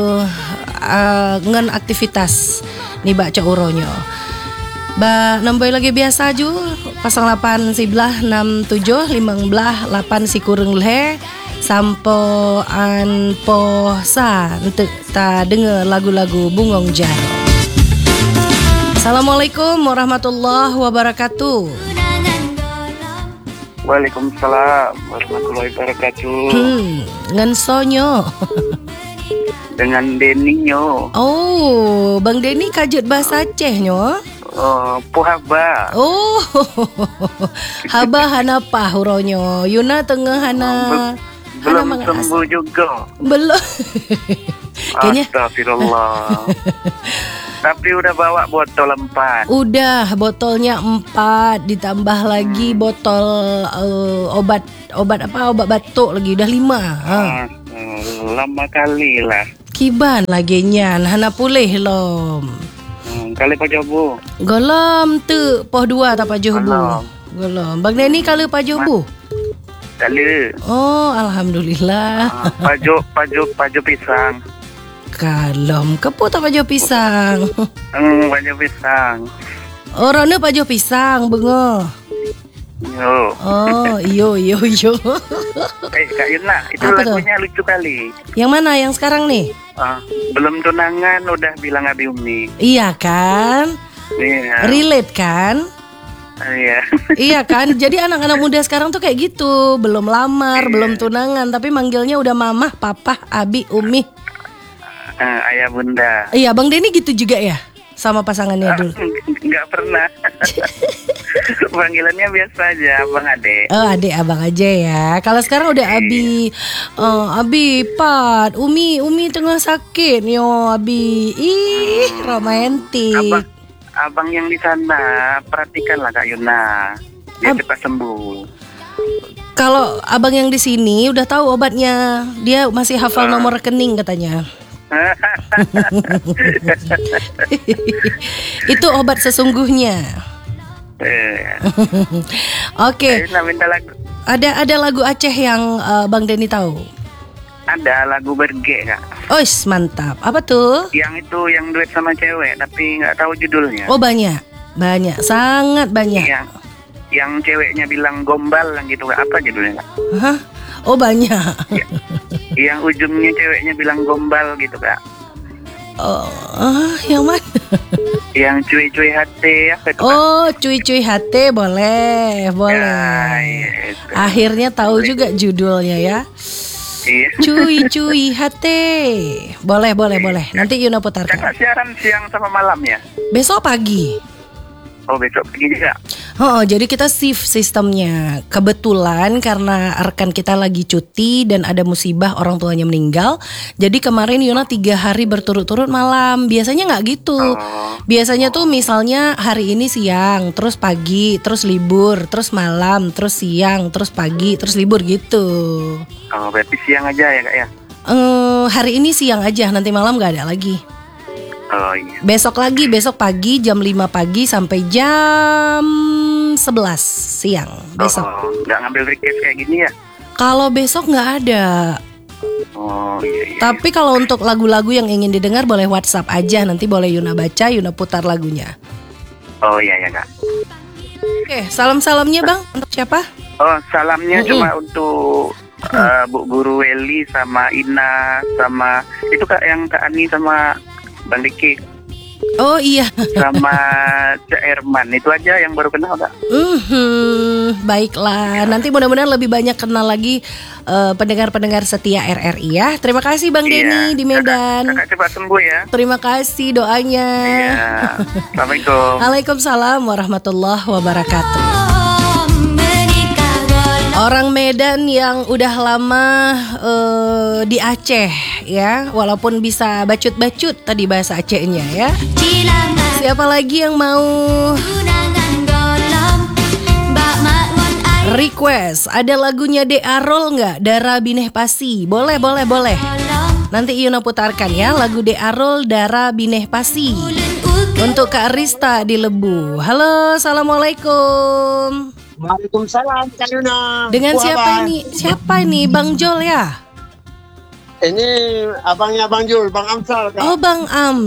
ngen aktivitas nih baca uronyo. Ba nambah lagi biasa ju 08 11 67 15 8 si kurang le sampo an po sa untuk ta denger lagu-lagu Bungong Jaro. Assalamualaikum warahmatullahi wabarakatuh. Waalaikumsalam warahmatullahi wabarakatuh. Ngan sonyo. Dengan Deninyo. Oh, Bang Deni kajut bahasa Aceh nyo. Pohaba. Oh, haba hanapa huronyo. Yuna tengah hana. Belum sembuh juga. Belum. Kayaknya. Astagfirullah. Tapi udah bawa botol 4. Udah botolnya 4 ditambah lagi botol obat batuk lagi udah 5. Lama kali lah. Kiban lagi nyan hana pulih lom. Kali pajobu. Golom tu poh 2 tak pajobu. Golom. Bang Deni kalau pajobu. Kali. Oh, alhamdulillah. Pajo pisang. Kalom kepo tak pajo pisang. Pajo pisang. Orangnya pajo pisang bengo. Yo. Oh, iyo. Kak Yuna, itu apa lagunya tuh? lucu kali. Yang mana yang sekarang nih? Belum tunangan udah bilang Abi Umi. Iya kan? Iya. Relate kan? Iya. Iya kan? Jadi anak-anak muda sekarang tuh kayak gitu, belum lamar, belum tunangan, tapi manggilnya udah mamah, papa, abi, umi. Ayah bunda. Iya, Bang Deni gitu juga ya? Sama pasangannya dulu? Enggak pernah. Panggilannya biasa aja, abang ade. Oh, adik abang aja ya. Kalau sekarang udah abi, abi, Pat, umi tengah sakit, yo abi. Ih, romantis. Abang yang di sana, perhatikanlah Kak Yuna. Dia cepat sembuh. Kalau abang yang di sini udah tahu obatnya, dia masih hafal nomor rekening katanya. Itu obat sesungguhnya. Oke. Minta lagu. Ada lagu Aceh yang Bang Deni tahu? Ada lagu Berge Kak. Ois, mantap. Apa tuh? Yang itu yang duet sama cewek, tapi nggak tahu judulnya. Oh, banyak, sangat banyak. Yang ceweknya bilang gombal yang gitu, apa judulnya Kak? Hah? Oh, banyak. Yang ujungnya ceweknya bilang gombal gitu Kak. Yang mana? Yang cuy-cuy hati apa itu Kak? Oh, cuy-cuy hati boleh. Ya, Akhirnya tahu juga judulnya ya. Iya. Cuy-cuy hati. Boleh. Nanti Yuna putarkan. Kakak siaran siang sama malam ya? Besok pagi. Oh, besok pagi juga. Jadi kita shift sistemnya. Kebetulan karena rekan kita lagi cuti dan ada musibah orang tuanya meninggal. Jadi kemarin Yuna 3 hari berturut-turut malam. Biasanya nggak gitu. Biasanya tuh misalnya hari ini siang, terus pagi, terus libur, terus malam, terus siang, terus pagi, terus libur gitu. Oh, berarti siang aja ya Kak ya? Hari ini siang aja, nanti malam nggak ada lagi. Oh iya. Besok pagi jam 5 pagi sampai jam 11 siang besok. Nggak ngambil request kayak gini ya? Kalau besok nggak ada. Oh iya. Tapi kalau untuk lagu-lagu yang ingin didengar boleh WhatsApp aja. Nanti boleh Yuna baca, Yuna putar lagunya. Oh iya ya Kak. Oke, salam-salamnya Bang untuk siapa? Oh, salamnya cuma untuk Bu Guru Weli sama Ina sama itu Kak yang Kak Ani sama Bang Diki. Oh iya. Sama Cak Herman. Itu aja yang baru kenal Kak. Baiklah. Nanti mudah-mudahan lebih banyak kenal lagi pendengar-pendengar setia RRI ya. Terima kasih Bang Deni di Medan. Kakak cepat sembuh ya. Terima kasih doanya. Iya. Assalamualaikum. Waalaikumsalam warahmatullahi wabarakatuh. Orang Medan yang udah lama di Aceh ya, walaupun bisa bacut-bacut tadi bahasa Acehnya ya. Siapa lagi yang mau request? Ada lagunya De Arol nggak? Dara Bineh Pasi. Boleh. Nanti Yuna putarkan ya lagu De Arol Dara Bineh Pasi untuk Kak Rista di Lebu. Halo, assalamualaikum. Waalaikumsalam Kak Yuna. Dengan siapa ini? Bang Jol ya? Ini abangnya Bang Jul, Bang Amsal, Kak. Oh, Bang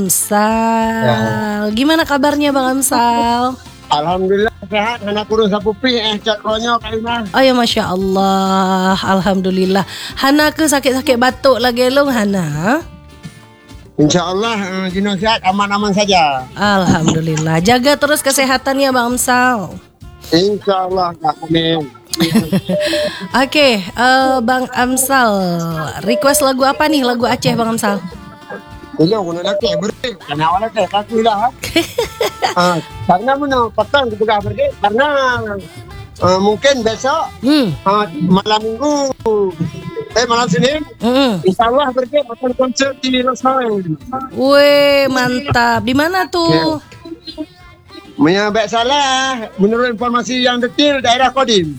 Amsal. Gimana kabarnya Bang Amsal? Alhamdulillah sehat. Hana kurung sapupi cat ronyo Kak Ina. Oh ya, Masya Allah. Alhamdulillah. Hana ke sakit-sakit batuk lagi long Hana? InsyaAllah Jino sehat, aman-aman saja. Alhamdulillah. Jaga terus kesehatannya Bang Amsal. InsyaAllah Kak. Amin. Okey, Bang Amsal, request lagu apa nih? Lagu Aceh Bang Amsal. Belum guna laki beri. Karena awal laki kakulah. Karena mana petang kita pegang beri. Karena mungkin besok malam minggu malam Senin InsyaAllah beri akan konser di Rosmai. Weh, mantap. Di mana tuh? Menyabak salah menurut informasi yang detail daerah Kodim.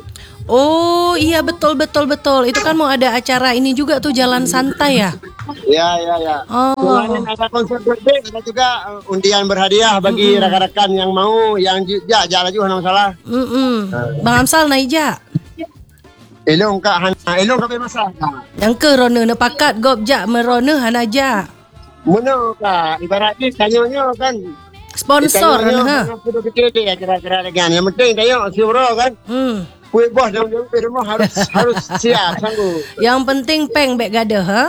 Oh iya, betul. Itu kan mau ada acara ini juga tuh, jalan santai ya? Ya. Oh. Selain ada konser birthday, ada juga undian berhadiah bagi rakan-rakan yang mau, yang jalan juga nggak masalah. Bang Amsal naija. Elong Kak Hana, elong kami masalah. Yang ke Rona nepakat gobjak merona hanaja. Mana Kak, ibaratnya tanya kan. Sponsor kan ha? Sudah fikir dia kira-kira dengan. Yang penting tanya siapa kan. Kue bos dalam rumah harus siap sanggup. Yang penting peng bek gada ha?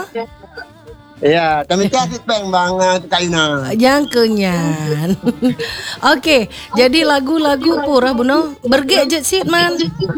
Ya, tapi kasih peng Bang Kaina. Yang kenyan. Okey, jadi lagu-lagu pura buno bergek je sit man.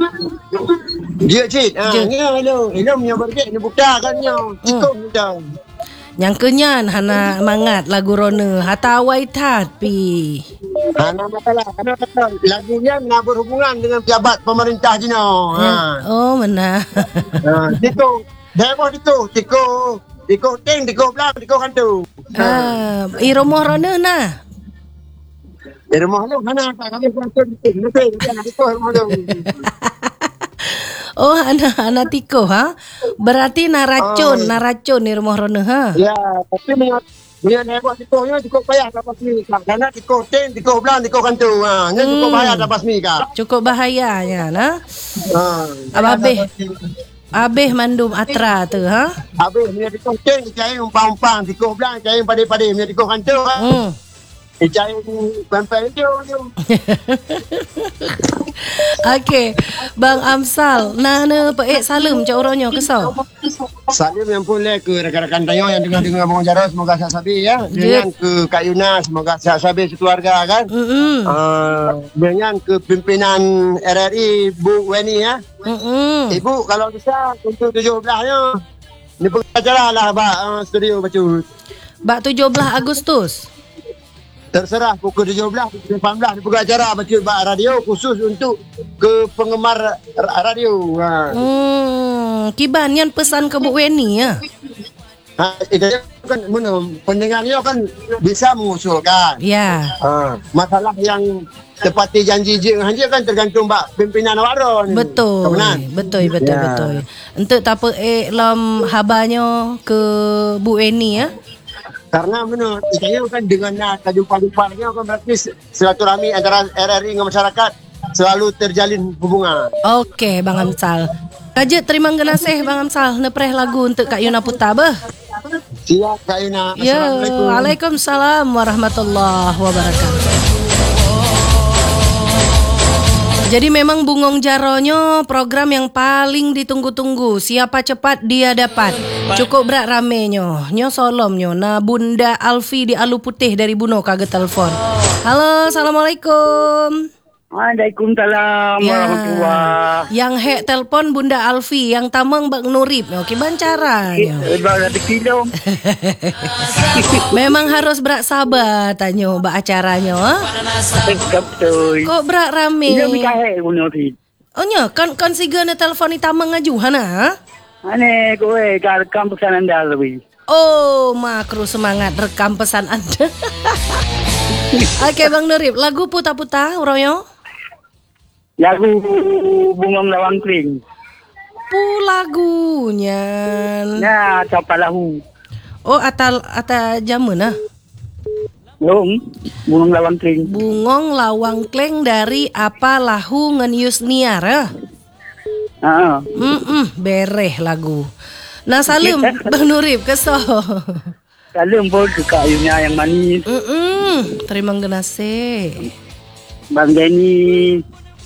Dia cik. Hello punya bergek ni buka kan nyo. Cikum dah. Yang kenyan hana mangat lagu Rona hatawai tapi. Hana masalah. Karena lagunya nak berhubungan dengan pejabat pemerintah Cina. Oh, mana? Tiko. Dewa Tiko. Tiko ting, Tiko belang, Tiko kantu. Rumah Rona nah. Di rumah lu mana kami kantu Tiko rumah lu. Oh, anak Tiko ha? Berarti naracun di rumah Rona ha? Ya, tapi dia nak Tiko nya cukup payah dapat ni. Karena Tiko ting, Tiko belang, Tiko kantu. Nya cukup payah dapat ni Kak. Cukup bahayanya nah. Abeh mandum atra tu ha? Abeh ni Tiko ting cai umpang-umpang, Tiko belang cai padi-padi, ni Tiko kantu ha. Cai pempen dia. Okey, Bang Amsal, nana paek salam cak orangnya kesau. Salam yang boleh ke rakan-rakan tayo yang dengar-dengar Bang Jaro, semoga sehat sabi ya. Dengan ke Kak Yuna, semoga sehat sabi sekeluarga kan. Dengan ke pimpinan RRI Bu Weni ya. Ibu kalau bisa untuk 17-nya ni pengacara lah studio Bacut. Bak 17 Agustus. Terserah pukul 17, pukul 18 dibuka acara Bacut radio khusus untuk ke penggemar radio. Kiban yang pesan ke Bu Weni ya. Itu kan pendengarnya kan bisa mengusulkan. Ya. Masalah yang tepati janji hanya kan tergantung pimpinan waron. Betul. Untuk tak apa lam habanyo ke Bu Weni ya. Karena saya kan dengan jumpa-jumpanya kan berarti silaturahmi antara RRI dengan masyarakat selalu terjalin hubungan. Okey, Bang Amsal. Kajet terima kasih Bang Amsal. Nepreh lagu untuk Kak Yuna Puta bah. Siap Kak Yuna. Assalamualaikum. Waalaikumsalam warahmatullahi wabarakatuh. Jadi memang Bungong Jaronyo program yang paling ditunggu-tunggu. Siapa cepat dia dapat. Cukup berat ramenyo. Nyo solomnyo na Bunda Alfi di Alu Putih dari Buno kaget telepon. Halo, Assalamualaikum. Waalaikumsalam warahmatullahi. Yang hek telpon Bunda Alfi, yang tamang Bang Nurip. Okey, bancaranya. Ada kilo. Memang harus berat sabar tanyo ba acaranya ha. Betul. Kok berat rame. Dia mikahek guna ti. Oh nya, kan siga na telefon ni tamang ngaju hana. Ane kowe rekam pesan anda lebih. Oh, makro semangat rekam pesan Anda. Okey Bang Nurip, lagu puta-puta uroyo. Lagu Bunga Melawang Kling. Lagunya. Ya, siapa lahu. Oh, ata jamun ah. Belum. Bunga Melawang Kling. Bungong Lawang Kleng dari apa lahu ngen Yusniar. Ah. Bereh lagu. Nah salam Bang Nurib keso. Salam pun ke Kak Yuna yang manis. Terima kasih. Bang Denny,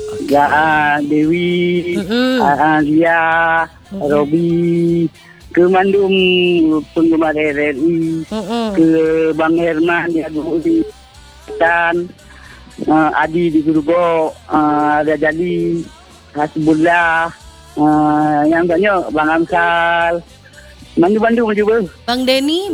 Dewi, Lia, Robi, ke Mandum penggemar RRI, ke Bang Herman di Aguri, dan Adi di Gurubo, ada Jali, Hasbullah, yang banyak Bang Amsal, Bandung juga. Bang Denny.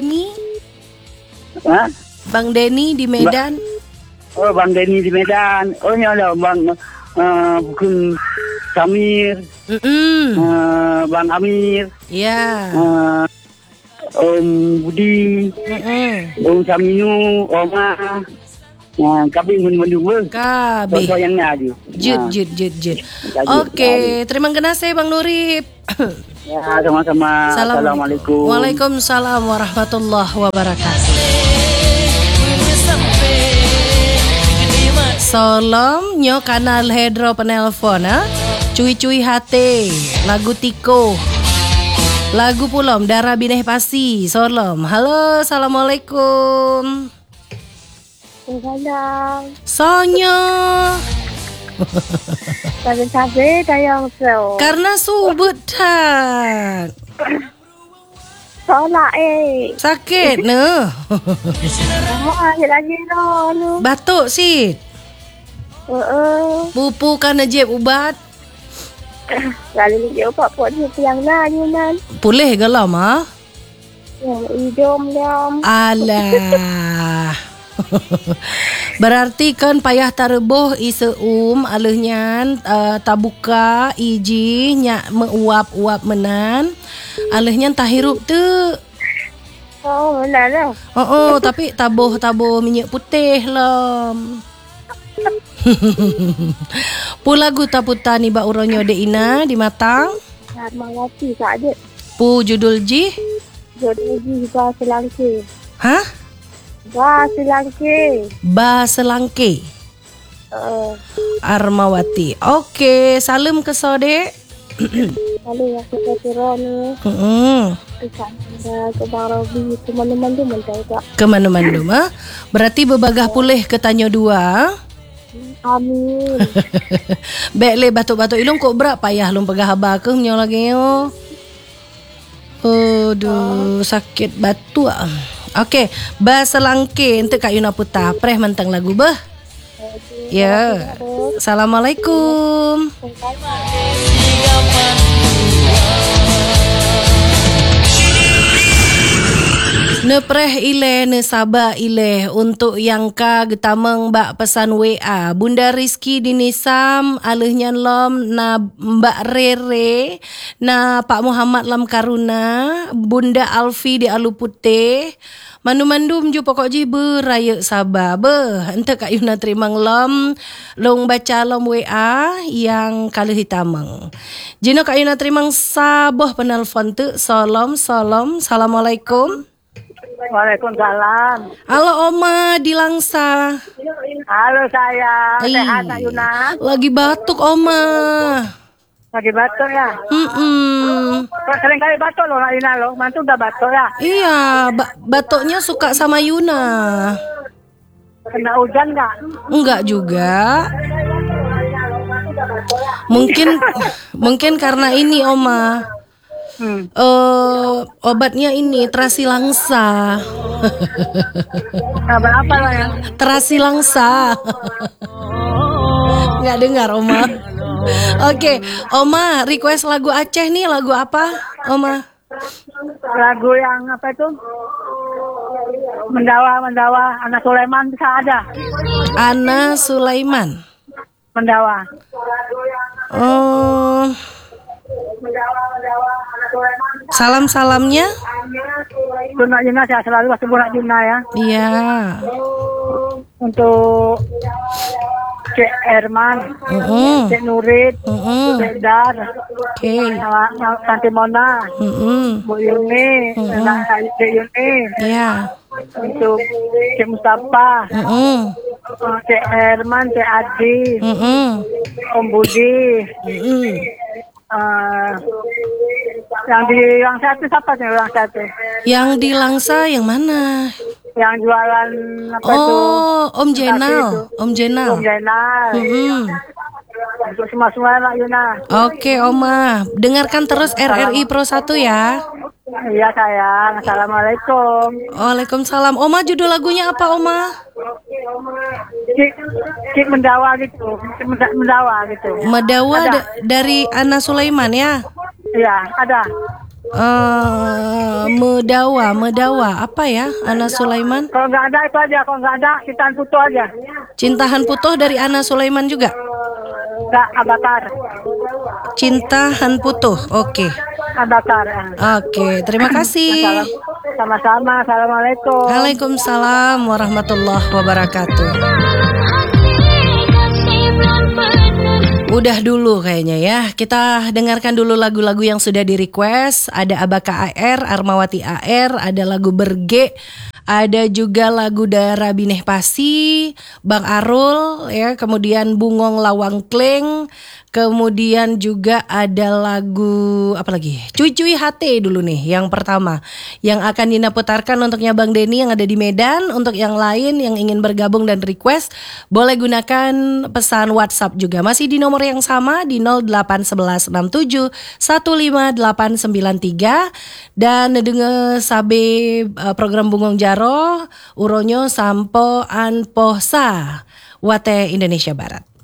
Hah? Bang Denny di Medan. Oh, Bang Denny di Medan. Oh, nyala Bang bukan Samir. Bang Amir. Ya. Om Budi. Om Saminu, Oma. Kami Bandung. Kabe. Contoh yang ada. Jut. Oke, terima kasih Bang Nurib. Ya, sama-sama. Assalamualaikum. Waalaikumsalam warahmatullahi wabarakatuh. Salam nyo kanal Hedro penelpon Cuy hati lagu Tiko. Lagu Pulom Dara Bineh Pasi. Salam. Halo, assalamualaikum. Salam. Sonya. Sabi tayong so. Karena subut tak. Sola Sakit ne. lagi no. Batuk sit. Pupu kan najib ubat. Lalu dia ubat buat dia yang nan. Pulih galau mah. Yang hidung dia. Alah. Berarti kan payah tareboh iseum alehnya tabuka iji nyak meuap-uap menan alehnya tahirup tu. Oh, benar lah. Tapi tabuh minyak putih lah. Pu lagu taputan ni ba uronyo de ina di matang. Mawati tak ada. Pu judul ji? Judul ji ba selangke. Hah? Ba Selangke. Armawati. Okey, salam ke Sodek. Salam ya ke Tironi. Ke Bang Robi, ke mana-mana mendadak. Ke mana-mana berarti berbagah pulih ke Tanyo 2. Amin. Baiklah batuk-batuk ilung kok berat payah lung pegah haba ke nyo lagi yo. Aduh, sakit batuk. Okey, Ba Selangke untuk Kak Yuna Putra. Preh mentang lagu bah. Ya. Assalamualaikum. Ne preh ile ne sabah ile untuk yang ka getameng bak pesan WA Bunda Rizki di Nisam alehnya lom na Mbak Rere na Pak Muhammad lam Karuna Bunda Alfi di Alu Putih mandum ju pokok ji beraya Sabah ente Kak Yuna terima lom long baca lom WA yang kali hitameng jina Kak Yuna terima sabah penelpon tu salam assalamualaikum. Waalaikumsalam. Halo Oma di Langsa. Halo sayang. Sehat Kak Yuna? Lagi batuk Oma. Lagi batuk ya? Sering kali batuk loh Kak Yuna loh. Mantu udah batuk ya? Iya, batuknya suka sama Yuna. Kena hujan nggak? Enggak juga. Mungkin karena ini Oma. Obatnya ini terasi langsa. Apa lah ya? Terasi langsa. Nggak dengar Oma. Oke, Oma request lagu Aceh nih, lagu apa Oma? Lagu yang apa itu? Mendawa Ana Sulaiman bisa ada. Ana Sulaiman. Mendawa. Oh. Salam-salamnya Bunak Juna saya selalu kasih Bunak Juna ya. Iya. Untuk Cek Herman, Cek Nurit, Cek Dar, Santi Mona, Bu Yuni, Cek Yuni. Iya. Untuk Cek Mustafa, Cek Herman, Cek Adi, Om Budi, Yang di Langsa itu siapa nih Langsa itu? Yang di Langsa yang mana? Yang jualan apa itu? Oh, Om Jenal. Om Jenal. Om Jainal. Untuk semua lah Yuna. Oke, Oma. Dengarkan terus RRI Pro 1 ya. Iya sayang. Assalamualaikum. Waalaikumsalam. Oma, judul lagunya apa, Oma? Cik Mendawa gitu. Mendawa gitu. Medawa dari Ana Sulaiman ya? Iya, ada. Medawa. Apa ya, Ana Sulaiman? Kalau nggak ada itu aja. Kalau nggak ada, Cintaan Putu aja. Cintahan Putuh dari Ana Sulaiman juga? Nggak, Abakar. Cintahan Putuh, oke. Abakar. Oke, terima kasih. Sama-sama. Assalamualaikum. Waalaikumsalam warahmatullahi wabarakatuh. Udah dulu kayaknya ya. Kita dengarkan dulu lagu-lagu yang sudah di request. Ada Abaka AR, Armawati AR, ada lagu Berge, ada juga lagu Dara Bineh Pasi, Bang Arul ya, kemudian Bungong Lawang Kleng, kemudian juga ada lagu apa lagi? Cuy HT dulu nih yang pertama yang akan Dina putarkan untuknya Bang Denny yang ada di Medan. Untuk yang lain yang ingin bergabung dan request boleh gunakan pesan WhatsApp juga masih di nomor yang sama di 08167158893 dan dengan sabe program Bungong Jaro Uronyo Sampo Anposa Wate Indonesia Barat.